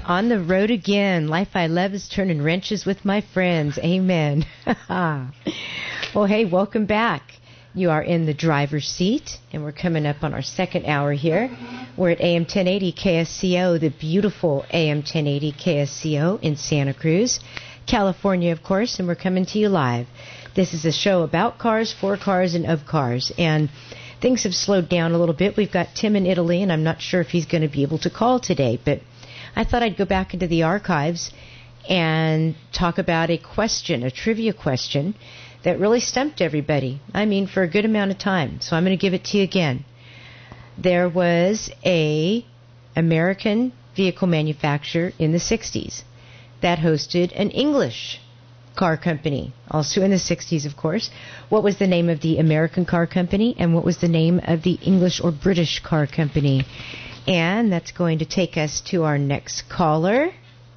On the road again. Life I love is turning wrenches with my friends. Amen. Well, hey, welcome back. You are in the driver's seat, and we're coming up on our second hour here. We're at AM 1080 KSCO, the beautiful AM 1080 KSCO in Santa Cruz, California, of course, and we're coming to you live. This is a show about cars, for cars, and of cars, and things have slowed down a little bit. We've got Tim in Italy, and I'm not sure if he's going to be able to call today, but I thought I'd go back into the archives and talk about a question, a trivia question, that really stumped everybody. I mean, for a good amount of time. So I'm going to give it to you again. There was a American vehicle manufacturer in the 60s that hosted an English car company, also in the 60s, of course. What was the name of the American car company, and what was the name of the English or British car company? And that's going to take us to our next caller.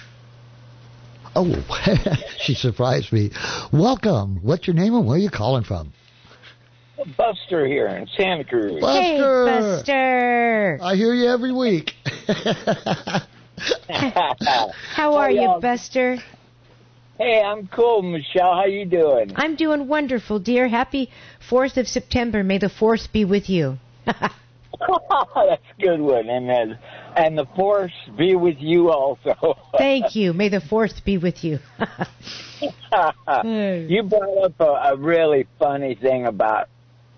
Oh, she surprised me. Welcome. What's your name and where are you calling from? Buster here in Santa Cruz. Buster! Hey, Buster! I hear you every week. How are you, Buster? Hey, I'm cool, Michelle. How you doing? I'm doing wonderful, dear. Happy 4th of September. May the 4th be with you. That's a good one. And the force be with you also. Thank you. May the 4th be with you. You brought up a really funny thing about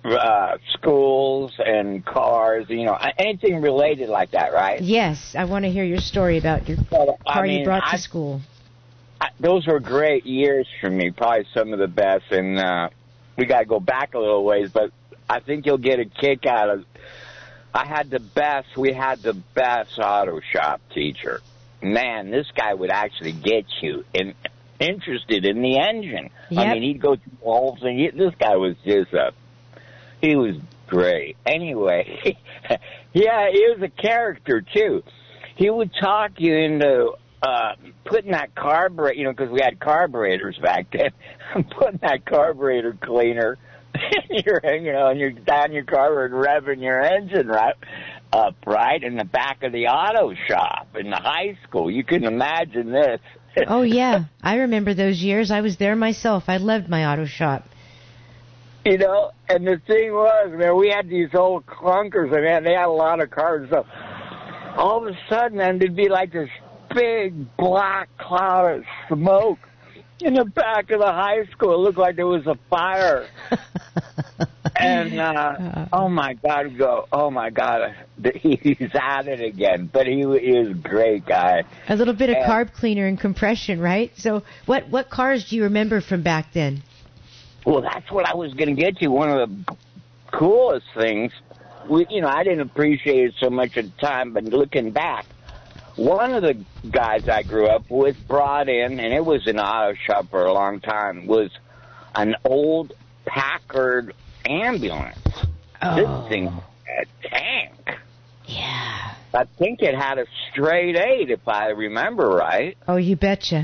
schools and cars, anything related like that, right? Yes, I want to hear your story about your car you brought to school. Those were great years for me, probably some of the best, and we got to go back a little ways, but I think you'll get a kick out of we had the best auto shop teacher. Man, this guy would actually get you interested in the engine. Yep. I mean, he'd go through the whole thing. This guy was he was great. Anyway, yeah, he was a character, too. He would talk you into putting that carburetor, because we had carburetors back then, putting that carburetor cleaner and you're down your car and revving your engine right in the back of the auto shop in the high school. You can imagine this. Oh, yeah. I remember those years. I was there myself. I loved my auto shop. And the thing was, man, we had these old clunkers, and man, they had a lot of cars. So all of a sudden, then, there'd be like this big black cloud of smoke in the back of the high school. It looked like there was a fire. And, oh, my God, he's at it again. But he was a great guy. A little bit of carb cleaner and compression, right? So what cars do you remember from back then? Well, that's what I was going to get to. One of the coolest things, I didn't appreciate it so much at the time, but looking back, one of the guys I grew up with brought in, and it was an auto shop for a long time, was an old Packard ambulance. Oh. This thing had a tank. Yeah. I think it had a straight 8, if I remember right. Oh, you betcha.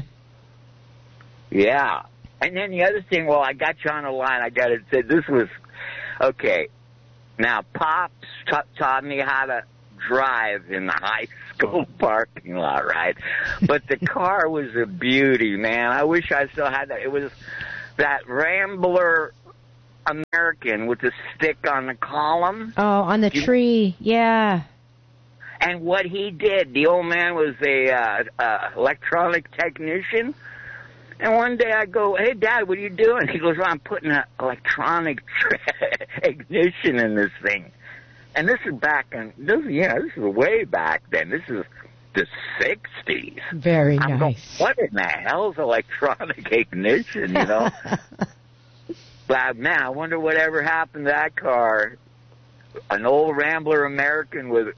Yeah. And then the other thing, I got you on the line. I got to say, this was, okay. Now, Pops taught me how to drive in the high school parking lot, right? But the car was a beauty, man. I wish I still had that. It was that Rambler American with the stick on the column. Oh, on the tree, yeah. And what he did, the old man was a electronic technician. And one day I go, hey, Dad, what are you doing? He goes, I'm putting an electronic ignition in this thing. And this is this is way back then. This is the 60s. Very I'm nice. Going, what in the hell is electronic ignition, But, man, I wonder whatever happened to that car. An old Rambler American with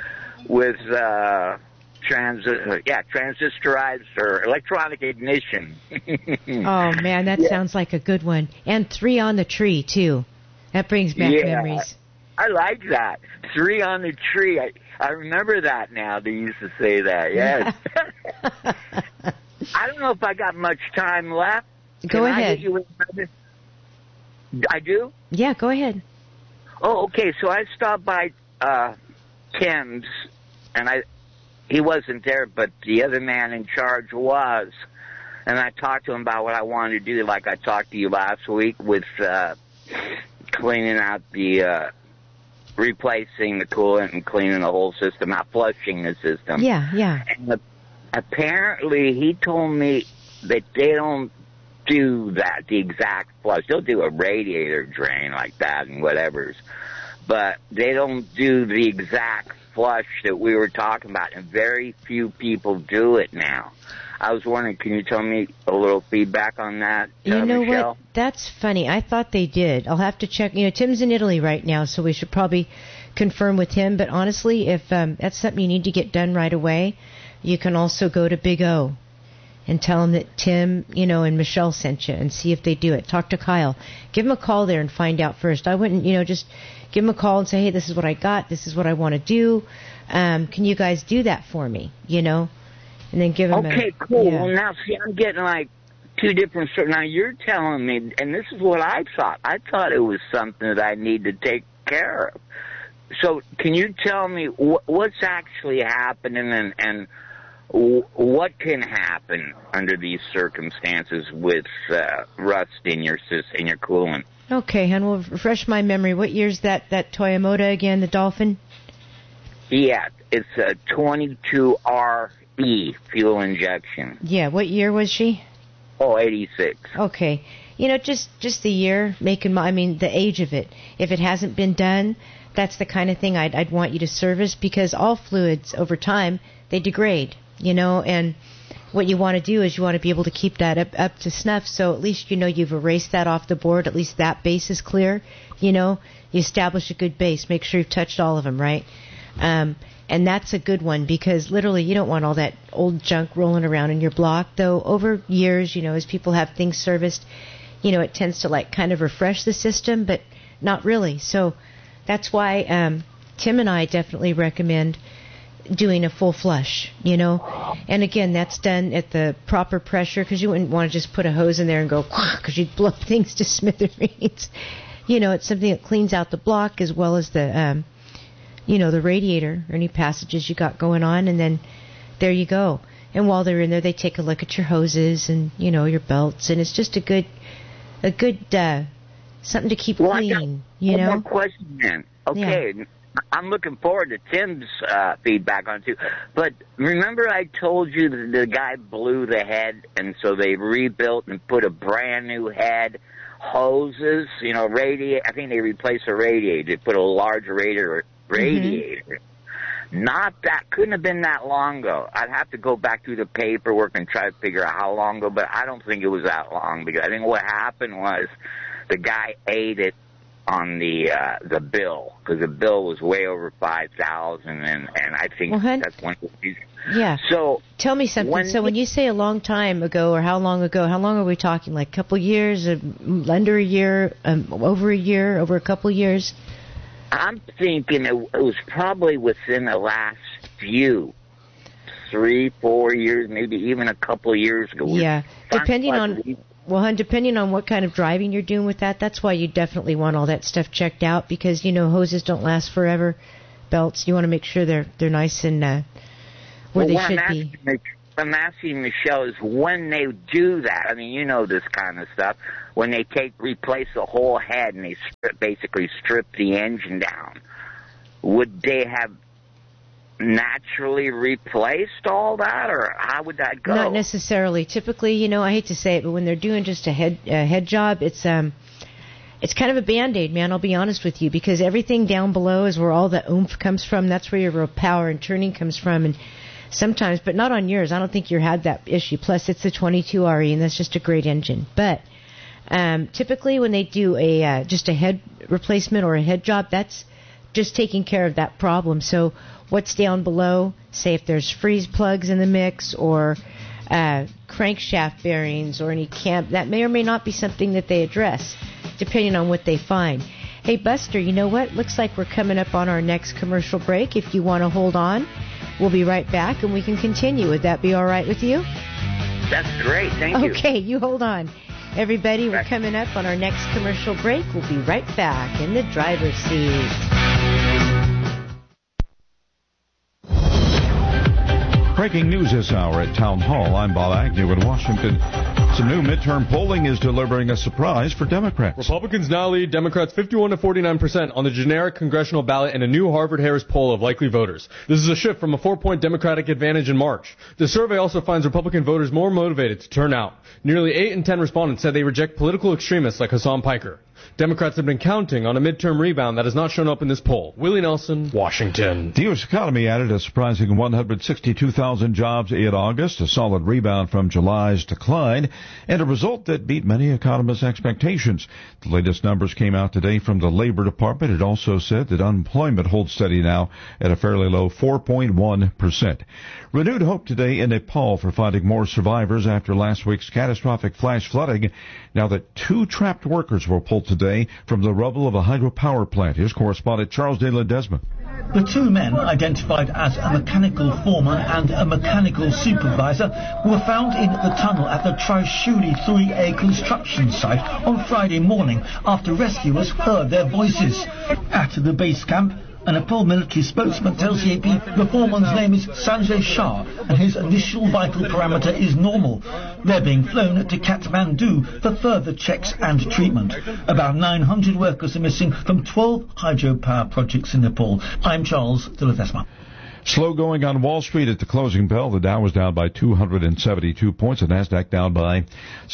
transistorized or electronic ignition. Oh, man, that sounds like a good one. And 3 on the tree, too. That brings back memories. I like that. 3 on the tree. I remember that now. They used to say that, yes. I don't know if I got much time left. Go ahead. I do? Yeah, go ahead. Oh, okay. So I stopped by Tim's, and he wasn't there, but the other man in charge was. And I talked to him about what I wanted to do, like I talked to you last week with cleaning out the, replacing the coolant and cleaning the whole system out, flushing the system. Yeah. And apparently he told me that they don't do that, the exact flush. They'll do a radiator drain like that and whatever's. But they don't do the exact flush that we were talking about, and very few people do it now. I was wondering, can you tell me a little feedback on that, You know Michelle? what? That's funny. I thought they did. I'll have to check. Tim's in Italy right now, so we should probably confirm with him. But honestly, if that's something you need to get done right away, you can also go to Big O and tell him that Tim, and Michelle sent you and see if they do it. Talk to Kyle. Give him a call there and find out first. I wouldn't, just give him a call and say, hey, this is what I got. This is what I want to do. Can you guys do that for me, And then give him Okay, cool. Yeah. Well, now, see, I'm getting like two different... Now, you're telling me, and this is what I thought. I thought it was something that I need to take care of. So can you tell me what's actually happening and what can happen under these circumstances with rust in your coolant? Okay, hon, we'll refresh my memory. What year's that Toyota again, the Dolphin? Yeah, it's a 22RE fuel injection. Yeah, what year was she? Oh, 86. Okay. Just the year, the age of it. If it hasn't been done, that's the kind of thing I'd want you to service, because all fluids over time, they degrade, and what you want to do is you want to be able to keep that up to snuff, so at least you've erased that off the board, at least that base is clear, you establish a good base, make sure you've touched all of them, right? And that's a good one, because literally you don't want all that old junk rolling around in your block, though over years, as people have things serviced, it tends to kind of refresh the system, but not really. So that's why Tim and I definitely recommend doing a full flush, and again, that's done at the proper pressure, because you wouldn't want to just put a hose in there and go, because you'd blow things to smithereens. It's something that cleans out the block as well as the the radiator or any passages you got going on, and then there you go. And while they're in there, they take a look at your hoses and, your belts, and it's just a good something to keep clean, One more question then. Okay, yeah. I'm looking forward to Tim's feedback on it too. But remember I told you that the guy blew the head, and so they rebuilt and put a brand new head, hoses, radiator. I think they replaced the radiator. They put a larger radiator. Mm-hmm. Not that, couldn't have been that long ago. I'd have to go back through the paperwork and try to figure out how long ago, but I don't think it was that long, because I think what happened was the guy ate it on the bill, because the bill was way over $5,000, and I think that's one of these. Yeah. So tell me something. When you say a long time ago, or how long ago? How long are we talking? Like a couple years, under a year, over a year, over a couple years? I'm thinking it was probably within the last few 3-4 years, maybe even a couple of years ago. Yeah, depending on what kind of driving you're doing with that, that's why you definitely want all that stuff checked out, because hoses don't last forever. Belts, you want to make sure they're nice and where they should be. I'm asking Michelle is when they do that. I mean, this kind of stuff. When they replace the whole head and they basically strip the engine down, would they have naturally replaced all that, or how would that go? Not necessarily. Typically, I hate to say it, but when they're doing just a head job, it's kind of a Band-Aid, man. I'll be honest with you, because everything down below is where all the oomph comes from. That's where your real power and turning comes from, and sometimes, but not on yours. I don't think you had that issue. Plus, it's the 22RE, and that's just a great engine. But typically, when they do just a head replacement or a head job, that's just taking care of that problem. So what's down below, say if there's freeze plugs in the mix or crankshaft bearings or any cam, that may or may not be something that they address, depending on what they find. Hey, Buster, you know what? Looks like we're coming up on our next commercial break. If you want to hold on, we'll be right back, and we can continue. Would that be all right with you? That's great. Thank you. Okay, you hold on. Everybody, we're coming up on our next commercial break. We'll be right back in the driver's seat. Breaking news this hour at Town Hall. I'm Bob Agnew in Washington. Some new midterm polling is delivering a surprise for Democrats. Republicans now lead Democrats 51 to 49% on the generic congressional ballot in a new Harvard-Harris poll of likely voters. This is a shift from a 4-point Democratic advantage in March. The survey also finds Republican voters more motivated to turn out. Nearly 8 in 10 respondents said they reject political extremists like Hassan Piker. Democrats have been counting on a midterm rebound that has not shown up in this poll. Willie Nelson, Washington. The U.S. economy added a surprising 162,000 jobs in August, a solid rebound from July's decline, and a result that beat many economists' expectations. The latest numbers came out today from the Labor Department. It also said that unemployment holds steady now at a fairly low 4.1%. Renewed hope today in Nepal for finding more survivors after last week's catastrophic flash flooding, now that 2 trapped workers were pulled today from the rubble of a hydropower plant. Here's correspondent Charles de Ledesma. The 2 men, identified as a mechanical foreman and a mechanical supervisor, were found in the tunnel at the Trishuli 3A construction site on Friday morning after rescuers heard their voices. At the base camp, a Nepal military spokesman tells the AP the foreman's name is Sanjay Shah and his initial vital parameter is normal. They're being flown to Kathmandu for further checks and treatment. About 900 workers are missing from 12 hydropower projects in Nepal. I'm Charles de Ledesma. Slow going on Wall Street at the closing bell. The Dow was down by 272 points, the Nasdaq down by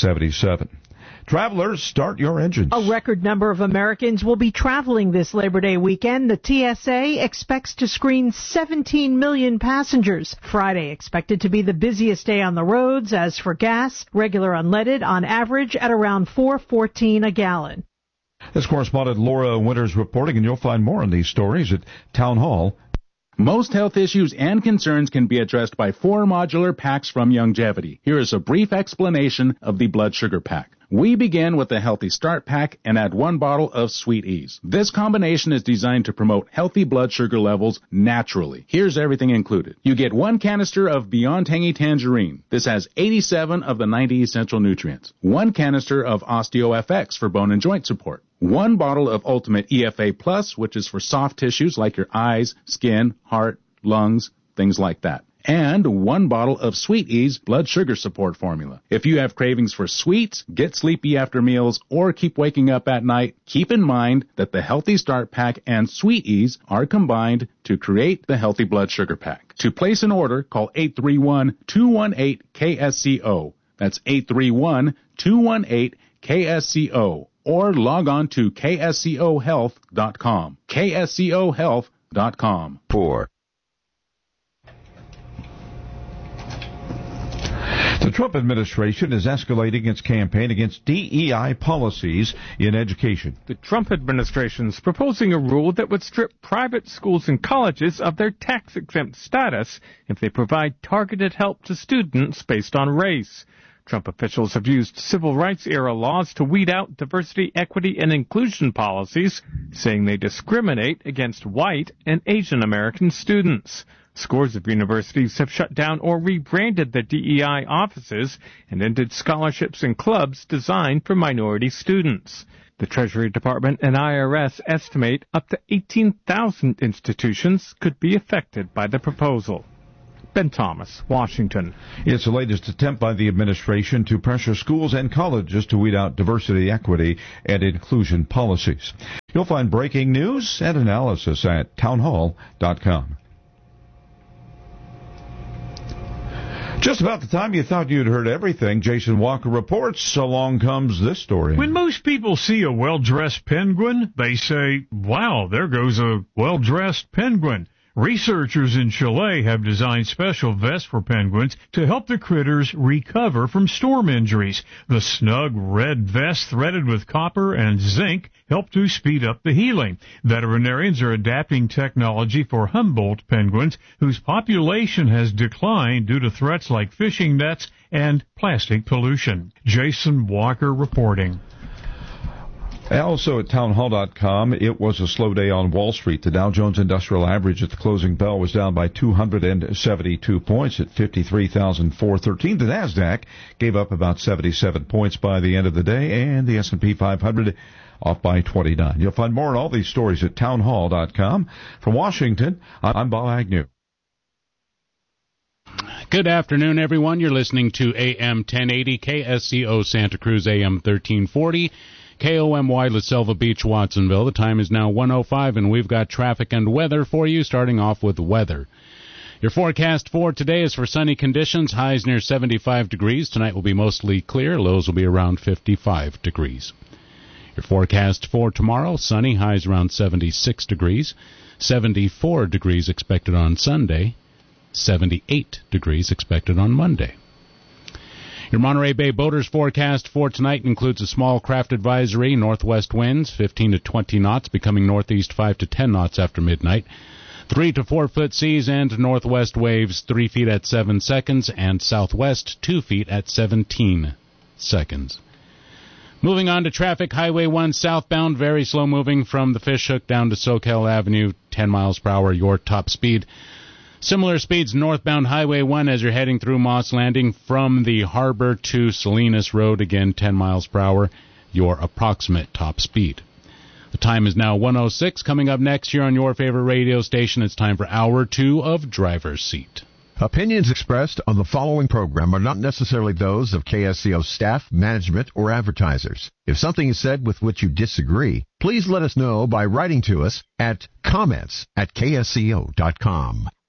77. Travelers, start your engines. A record number of Americans will be traveling this Labor Day weekend. The TSA expects to screen 17 million passengers. Friday expected to be the busiest day on the roads. As for gas, regular unleaded on average at around $4.14 a gallon. This correspondent Laura Winters reporting, and you'll find more on these stories at Town Hall. Most health issues and concerns can be addressed by 4 modular packs from Youngevity. Here is a brief explanation of the blood sugar pack. We begin with the Healthy Start Pack and add 1 bottle of Sweet Ease. This combination is designed to promote healthy blood sugar levels naturally. Here's everything included. You get 1 canister of Beyond Tangy Tangerine. This has 87 of the 90 essential nutrients. 1 canister of OsteoFX for bone and joint support. 1 bottle of Ultimate EFA Plus, which is for soft tissues like your eyes, skin, heart, lungs, things like that. And 1 bottle of Sweet Ease blood sugar support formula. If you have cravings for sweets, get sleepy after meals, or keep waking up at night, keep in mind that the Healthy Start Pack and Sweet Ease are combined to create the Healthy Blood Sugar Pack. To place an order, call 831-218-KSCO. That's 831-218-KSCO. Or log on to kscohealth.com. kscohealth.com. 4. The Trump administration is escalating its campaign against DEI policies in education. The Trump administration is proposing a rule that would strip private schools and colleges of their tax-exempt status if they provide targeted help to students based on race. Trump officials have used civil rights-era laws to weed out diversity, equity, and inclusion policies, saying they discriminate against white and Asian American students. Scores of universities have shut down or rebranded their DEI offices and ended scholarships and clubs designed for minority students. The Treasury Department and IRS estimate up to 18,000 institutions could be affected by the proposal. Ben Thomas, Washington. It's the latest attempt by the administration to pressure schools and colleges to weed out diversity, equity, and inclusion policies. You'll find breaking news and analysis at townhall.com. Just about the time you thought you'd heard everything, Jason Walker reports, along comes this story. When most people see a well-dressed penguin, they say, wow, there goes a well-dressed penguin. Researchers in Chile have designed special vests for penguins to help the critters recover from storm injuries. The snug red vest threaded with copper and zinc help to speed up the healing. Veterinarians are adapting technology for Humboldt penguins, whose population has declined due to threats like fishing nets and plastic pollution. Jason Walker reporting. Also at townhall.com, it was a slow day on Wall Street. The Dow Jones Industrial Average at the closing bell was down by 272 points at 53,413. The Nasdaq gave up about 77 points by the end of the day, and the S&P 500 off by 29. You'll find more on all these stories at townhall.com. From Washington, I'm Bob Agnew. Good afternoon, everyone. You're listening to AM 1080, KSCO Santa Cruz, AM 1340, KOMY La Selva Beach, Watsonville. The time is now 1:05, and we've got traffic and weather for you, starting off with weather. Your forecast for today is for sunny conditions, highs near 75 degrees. Tonight will be mostly clear, lows will be around 55 degrees. Your forecast for tomorrow, sunny, highs around 76 degrees, 74 degrees expected on Sunday, 78 degrees expected on Monday. Your Monterey Bay boaters forecast for tonight includes a small craft advisory, northwest winds 15 to 20 knots, becoming northeast 5 to 10 knots after midnight, 3 to 4 foot seas, and northwest waves 3 feet at 7 seconds, and southwest 2 feet at 17 seconds. Moving on to traffic, Highway 1 southbound, very slow moving from the Fish Hook down to Soquel Avenue, 10 miles per hour, your top speed. Similar speeds northbound Highway 1 as you're heading through Moss Landing from the harbor to Salinas Road, again 10 miles per hour, your approximate top speed. The time is now 1:06. Coming up next here on your favorite radio station, it's time for Hour 2 of Driver's Seat. Opinions expressed on the following program are not necessarily those of KSCO staff, management, or advertisers. If something is said with which you disagree, please let us know by writing to us at comments@ksco.com.